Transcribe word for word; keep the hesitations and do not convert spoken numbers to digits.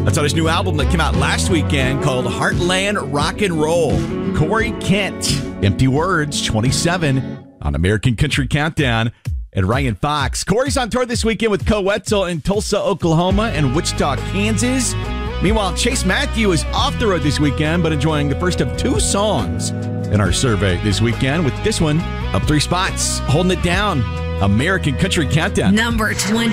That's on his new album that came out last weekend called Heartland Rock and Roll. Corey Kent, Empty Words, twenty-seven on American Country Countdown. And Ryan Fox. Corey's on tour this weekend with Coetzel in Tulsa, Oklahoma and Wichita, Kansas. Meanwhile, Chase Matthew is off the road this weekend, but enjoying the first of two songs in our survey this weekend, with this one up three spots, holding it down. American Country Countdown. Number twenty.